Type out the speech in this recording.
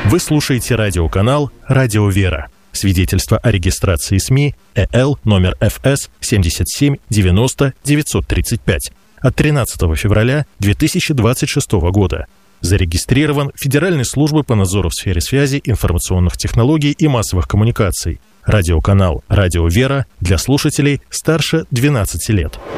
Вы слушаете радиоканал «Радио Вера». Свидетельство о регистрации СМИ ЭЛ номер ФС 77 90 935 от 13 февраля 2026 года. Зарегистрирован Федеральной службой по надзору в сфере связи, информационных технологий и массовых коммуникаций. Радиоканал «Радио Вера» для слушателей старше 12 лет.